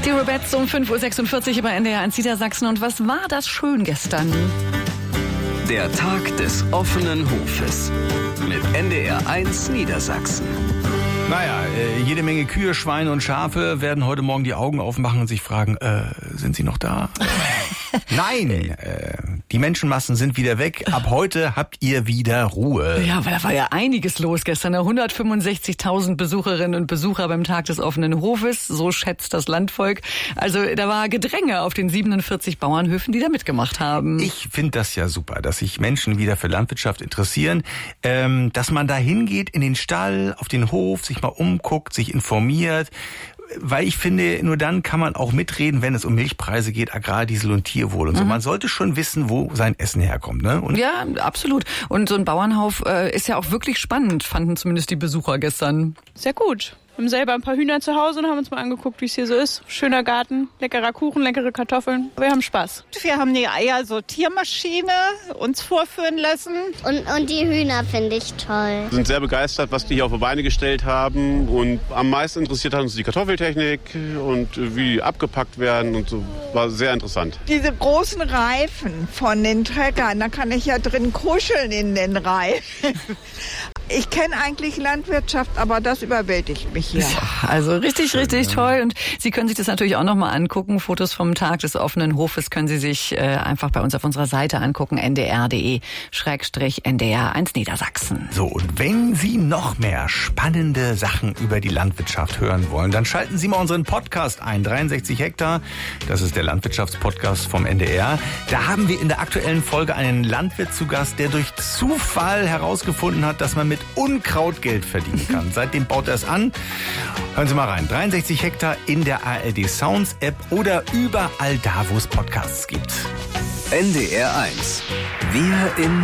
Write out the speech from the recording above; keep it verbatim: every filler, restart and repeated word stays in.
Die Robettes um fünf Uhr sechsundvierzig über N D R eins Niedersachsen. Und was war das schön gestern? Der Tag des offenen Hofes mit N D R eins Niedersachsen. Naja, äh, jede Menge Kühe, Schweine und Schafe werden heute Morgen die Augen aufmachen und sich fragen, äh, sind sie noch da? Nein, äh, die Menschenmassen sind wieder weg. Ab heute habt ihr wieder Ruhe. Ja, weil da war ja einiges los gestern. hundertfünfundsechzigtausend Besucherinnen und Besucher beim Tag des offenen Hofes, so schätzt das Landvolk. Also da war Gedränge auf den siebenundvierzig Bauernhöfen, die da mitgemacht haben. Ich finde das ja super, dass sich Menschen wieder für Landwirtschaft interessieren, ähm, dass man da hingeht in den Stall, auf den Hof, sich mal umguckt, sich informiert. Weil ich finde, nur dann kann man auch mitreden, wenn es um Milchpreise geht, Agrardiesel und Tierwohl und so. Mhm. Man sollte schon wissen, wo sein Essen herkommt, ne? Und ja, absolut. Und so ein Bauernhof äh, ist ja auch wirklich spannend, fanden zumindest die Besucher gestern. Sehr gut. Wir haben selber ein paar Hühner zu Hause und haben uns mal angeguckt, wie es hier so ist. Schöner Garten, leckerer Kuchen, leckere Kartoffeln. Wir haben Spaß. Wir haben die Eiersortiermaschine uns vorführen lassen. Und, und die Hühner finde ich toll. Wir sind sehr begeistert, was die hier auf die Beine gestellt haben. Und am meisten interessiert hat uns die Kartoffeltechnik und wie die abgepackt werden und so. War sehr interessant. Diese großen Reifen von den Treckern, da kann ich ja drin kuscheln in den Reifen. Ich kenne eigentlich Landwirtschaft, aber das überwältigt mich hier. Ja, also richtig, richtig toll. Und Sie können sich das natürlich auch nochmal angucken. Fotos vom Tag des offenen Hofes können Sie sich äh, einfach bei uns auf unserer Seite angucken. n d r punkt d e Schrägstrich N D R eins Niedersachsen. So, und wenn Sie noch mehr spannende Sachen über die Landwirtschaft hören wollen, dann schalten Sie mal unseren Podcast ein. dreiundsechzig Hektar, das ist der Landwirtschaftspodcast vom N D R. Da haben wir in der aktuellen Folge einen Landwirt zu Gast, der durch Zufall herausgefunden hat, dass man mit Unkraut Geld verdienen kann. Seitdem baut er es an. Hören Sie mal rein. dreiundsechzig Hektar in der A R D Sounds App oder überall da, wo es Podcasts gibt. N D R eins. Wir im